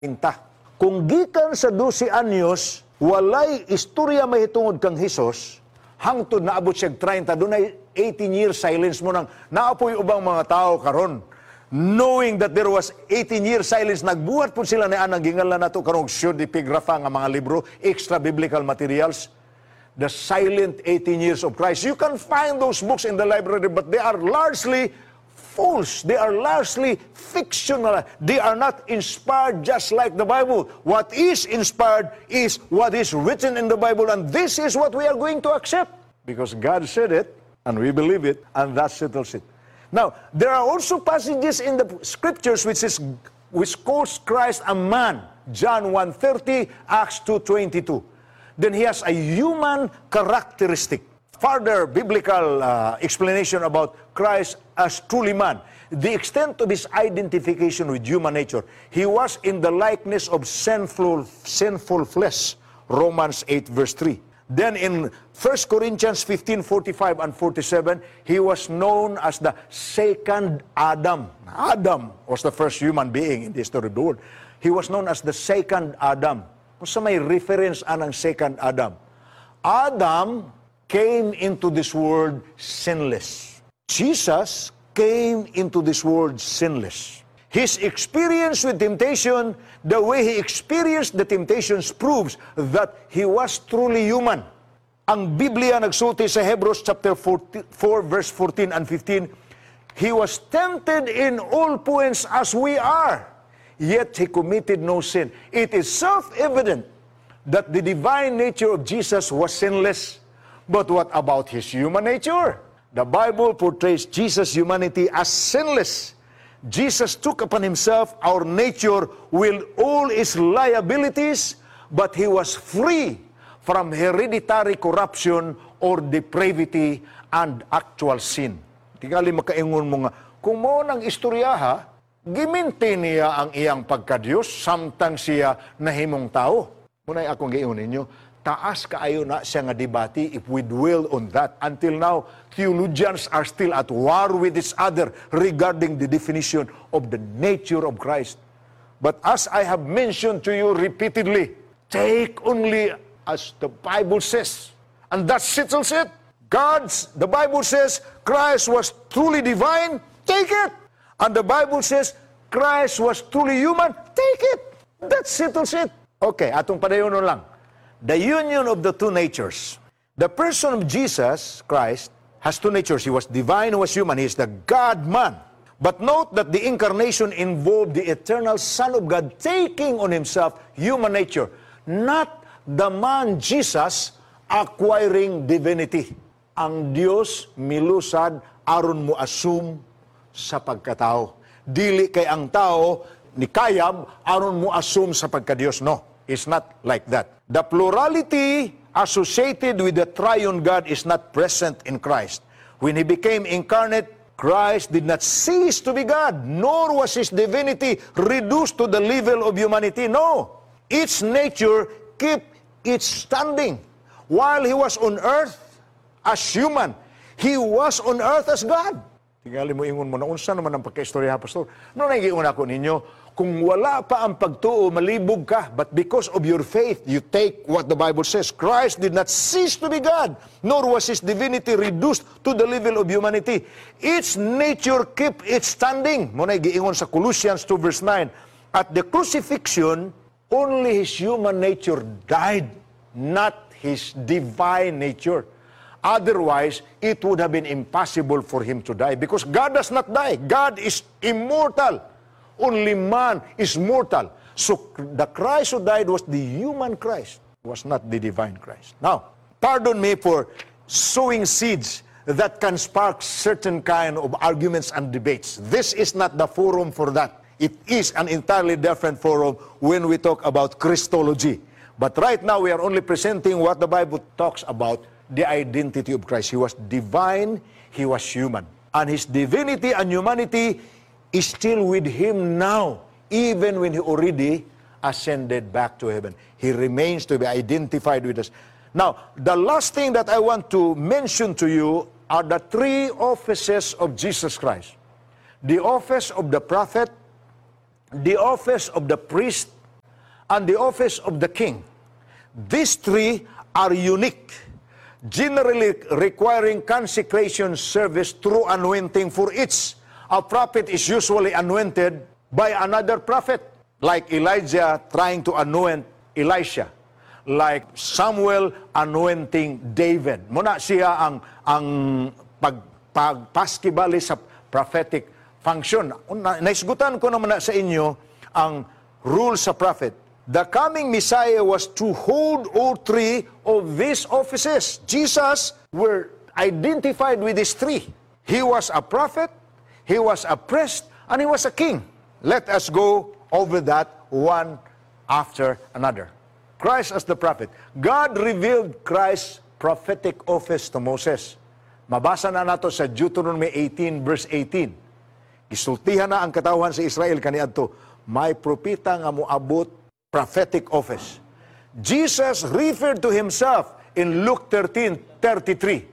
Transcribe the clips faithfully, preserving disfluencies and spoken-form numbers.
Inta. Kung gikan sa dose anyos, walay istorya mahitungod kang Hesus, hangtod na abot siyag thirty, dunay eighteen years silence mo nang naapoy ubang mga tao karon. Knowing that there was eighteen years silence, nagbuhat po sila na anang gingalan nato karong pseudepigrapha nga mga libro, extra biblical materials. The silent eighteen years of Christ. You can find those books in the library, but they are largely false. They are largely fictional. They are not inspired just like the Bible. What is inspired is what is written in the Bible, and this is what we are going to accept. Because God said it, and we believe it, and that settles it. Now, there are also passages in the scriptures which is which calls Christ a man. John one thirty, Acts two twenty-two. Then he has a human characteristic. Further biblical uh, explanation about Christ as truly man. The extent of his identification with human nature. He was in the likeness of sinful, sinful flesh. Romans eight verse three. Then in First Corinthians fifteen forty-five and forty-seven, he was known as the second Adam. Adam was the first human being in the history of the world. He was known as the second Adam. Kung sa may reference anang second Adam. Adam came into this world sinless. Jesus came into this world sinless. His experience with temptation, the way he experienced the temptations proves that he was truly human. Ang Biblia nagsulti sa Hebrews chapter four verse fourteen and fifteen, he was tempted in all points as we are, yet he committed no sin. It is self-evident that the divine nature of Jesus was sinless. But what about his human nature? The Bible portrays Jesus' humanity as sinless. Jesus took upon himself our nature with all its liabilities, but he was free from hereditary corruption or depravity and actual sin. Tingali makaingon mo nga, kung mo nang istorya ha, giminti niya ang iyang pagka-Diyos, samtang siya nahimong tao. Muna'y akong giingon ninyo, taas kaayo na siya nga debate if we dwell on that. Until now, theologians are still at war with each other regarding the definition of the nature of Christ. But as I have mentioned to you repeatedly, take only as the Bible says. And that settles it. God's, the Bible says, Christ was truly divine, take it. And the Bible says, Christ was truly human, take it. That settles it. Okay, atong padayonon lang. The union of the two natures. The person of Jesus Christ has two natures. He was divine, he was human. He is the God-man. But note that the incarnation involved the eternal Son of God taking on himself human nature. Not the man Jesus acquiring divinity. Ang Diyos milusad aron mo assume sa pagkatao. Dili kay ang tao ni kayab aron mo assume sa pagka-Diyos. No. It's not like that. The plurality associated with the triune God is not present in Christ. When he became incarnate, Christ did not cease to be God, nor was his divinity reduced to the level of humanity. No. Its nature kept its standing. While he was on earth as human, he was on earth as God. Tingali mo ingon mo na, unsa naman ang pagkaistorya, Pastor? No, naigiun ako ninyo, kung wala pa ang pagtuo, malibog ka. But because of your faith, you take what the Bible says. Christ did not cease to be God, nor was his divinity reduced to the level of humanity. Its nature kept its standing. Muna giingon sa Colossians two verse nine. At the crucifixion, only his human nature died, not his divine nature. Otherwise, it would have been impossible for him to die. Because God does not die. God is immortal. Only man is mortal. So the Christ who died was the human Christ, was not the divine Christ. Now, pardon me for sowing seeds that can spark certain kind of arguments and debates. This is not the forum for that. It is an entirely different forum when we talk about Christology. But right now, we are only presenting what the Bible talks about, the identity of Christ. He was divine, he was human. And his divinity and humanity is still with him now, even when he already ascended back to heaven. He remains to be identified with us. Now, the last thing that I want to mention to you are the three offices of Jesus Christ. The office of the prophet, the office of the priest, and the office of the king. These three are unique, generally requiring consecration service through anointing for each. A prophet is usually anointed by another prophet, like Elijah trying to anoint Elisha, like Samuel anointing David. Muna siya ang ang pag, pagpaskibali sa prophetic function. Naisgutan ko naman na sa inyo ang rule sa prophet. The coming Messiah was to hold all three of these offices. Jesus were identified with these three. He was a prophet, he was a priest, and he was a king. Let us go over that one after another. Christ as the prophet. God revealed Christ's prophetic office to Moses. Mabasa na nato sa Deuteronomy eighteen verse eighteen. Gisultihan na ang katawhan sa Israel kaniadto, may propeta nga moabot prophetic office. Jesus referred to himself in Luke thirteen thirty-three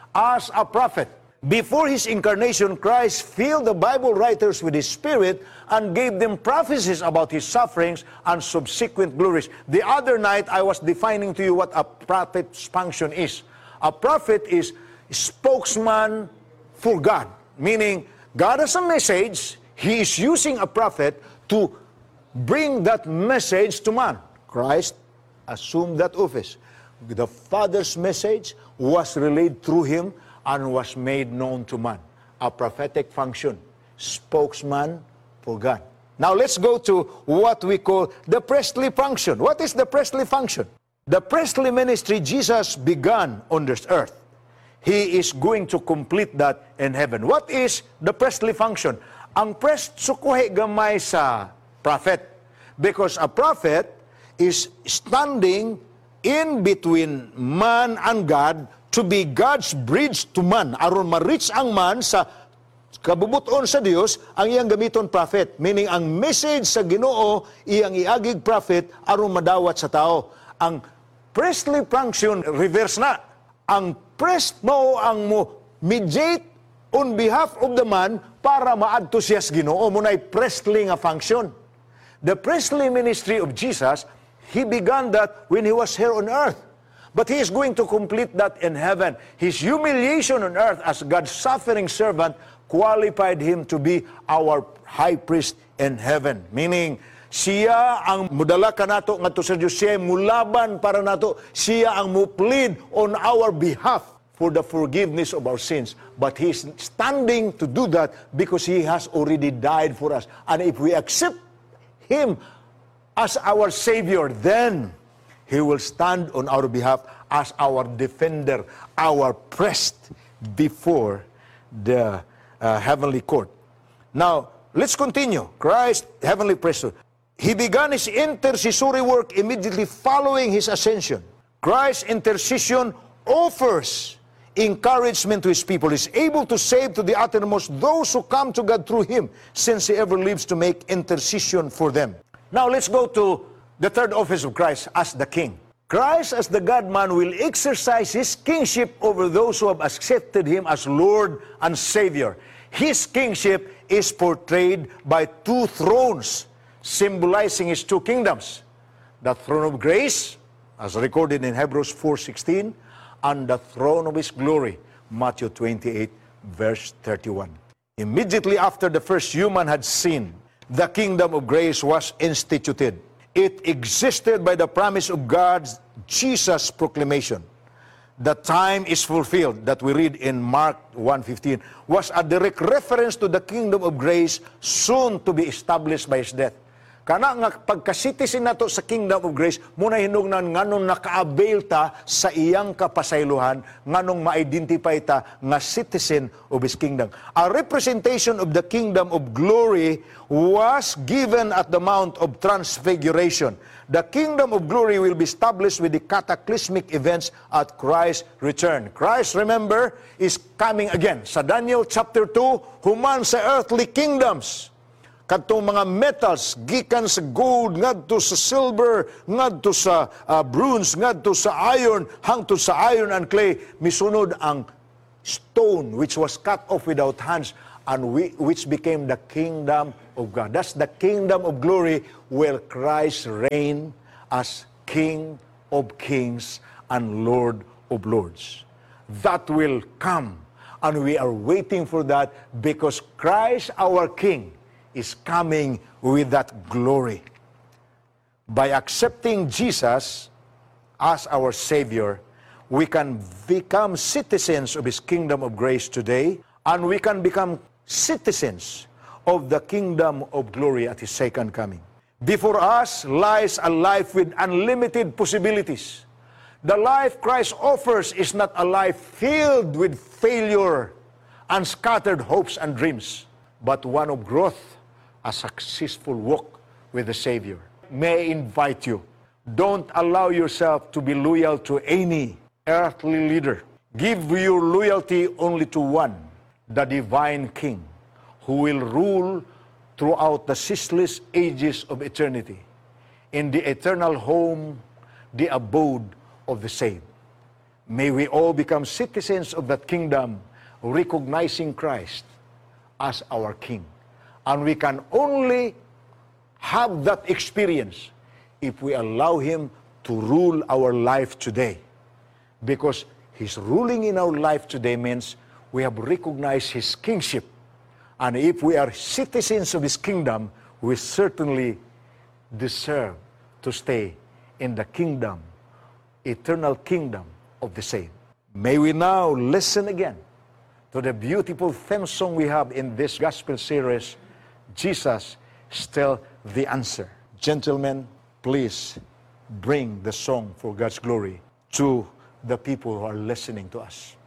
as a prophet. Before his incarnation, Christ filled the Bible writers with his Spirit and gave them prophecies about his sufferings and subsequent glories. The other night, I was defining to you what a prophet's function is. A prophet is spokesman for God, meaning God has a message, he is using a prophet to bring that message to man. Christ assumed that office. The Father's message was relayed through him and was made known to man. A prophetic function, spokesman for God. Now let's go to what we call the priestly function. What is the priestly function? The priestly ministry Jesus began on this earth. He is going to complete that in heaven. What is the priestly function? Ang priest sukuhi gamay sa prophet, because a prophet is standing in between man and God to be God's bridge to man. Aron ma-reach ang man sa kabubuton sa Dios, ang iyang gamiton prophet. Meaning, ang message sa Ginoo, iyang iagig prophet, aron madawat sa tao. Ang priestly function, reverse na. Ang priest mo ang mo mediate on behalf of the man para maadto siya sa Ginoo. Muna'y priestly nga function. The priestly ministry of Jesus, he began that when he was here on earth. But he is going to complete that in heaven. His humiliation on earth as God's suffering servant qualified him to be our high priest in heaven. Meaning, siya ang mudala ka nato ngadto sa Dios, siya mulaban para nato, siya ang muplead on our behalf for the forgiveness of our sins. But he is standing to do that because he has already died for us. And if we accept him as our Savior, then he will stand on our behalf as our defender, our priest before the uh, heavenly court. Now, let's continue. Christ, heavenly priesthood. He began his intercessory work immediately following his ascension. Christ's intercession offers encouragement to his people. He's able to save to the uttermost those who come to God through him, since he ever lives to make intercession for them. Now, let's go to the third office of Christ as the king. Christ as the God-man will exercise his kingship over those who have accepted him as Lord and Savior. His kingship is portrayed by two thrones, symbolizing his two kingdoms. The throne of grace, as recorded in Hebrews four sixteen, and the throne of his glory, Matthew twenty-eight, verse thirty-one. Immediately after the first human had sinned, the kingdom of grace was instituted. It existed by the promise of God's Jesus' proclamation. The time is fulfilled that we read in Mark one fifteen was a direct reference to the kingdom of grace soon to be established by his death. Kana nga pagka-citizen nato sa kingdom of grace, muna hinungnan nganong naka-avail ta sa iyang kapasaylohan, nganong ma-identify ta nga citizen of his kingdom. A representation of the kingdom of glory was given at the Mount of Transfiguration. The kingdom of glory will be established with the cataclysmic events at Christ's return. Christ, remember, is coming again. Sa Daniel chapter two, human sa earthly kingdoms, katong mga metals gikan sa gold ngadto sa silver ngadto sa uh, bronze ngadto sa iron hangtod sa iron and clay, misunod ang stone which was cut off without hands and we, which became the kingdom of God. That's the kingdom of glory where Christ reigns as King of kings and Lord of lords. That will come, and we are waiting for that because Christ, our King, is coming with that glory. By accepting Jesus as our Savior, we can become citizens of His kingdom of grace today, and we can become citizens of the kingdom of glory at His second coming. Before us lies a life with unlimited possibilities. The life Christ offers is not a life filled with failure and scattered hopes and dreams, but one of growth, a successful walk with the Savior. May I invite you, don't allow yourself to be loyal to any earthly leader. Give your loyalty only to one, the divine King, who will rule throughout the ceaseless ages of eternity, in the eternal home, the abode of the saved. May we all become citizens of that kingdom, recognizing Christ as our King. And we can only have that experience if we allow Him to rule our life today. Because His ruling in our life today means we have recognized His kingship. And if we are citizens of His kingdom, we certainly deserve to stay in the kingdom, eternal kingdom of the saved. May we now listen again to the beautiful theme song we have in this gospel series, Jesus Still the Answer. Gentlemen, please bring the song for God's glory to the people who are listening to us.